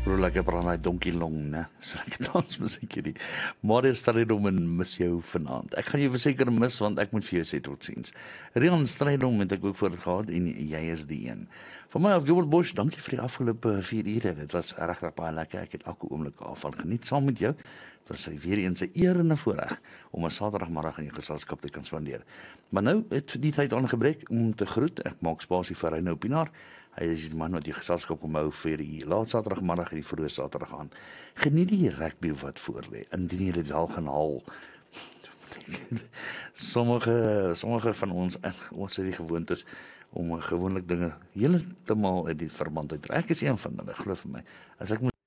Broer, ek praat daai donkie long, né? So ek dansmusiek hierdie. Marius Strydom en mis jou vanaand. Ek gaan jou verseker mis want ek moet vir jou sê totsiens. Rian Strydom het ek ook voor gehad en jy is die een. Van my af Gilbert Bosch, dankie vir die afgelope 4 ure. Dit was regtig baie lekker. Ek het elke oomblik daarvan geniet saam met jou. Dit was weer eens 'n eer en 'n voorreg om 'n Saterdagmiddag in jou geselskap te kan spandeer. Maar nou het die tyd aangebreek om te groet. Ek maak spasie vir Reynou Pinaar. Hy is die man wat die geselskap kom hou vir die laat Saterdagmiddag en die vroeë Saterdag aan. Geniet die rugby wat voorlê, indien jy dit wel gaan haal. Sommige van ons het die gewoontes om gewoonlik dinge heeltemal uit die verband uit. Ek is een van hulle, glo vir my. As ek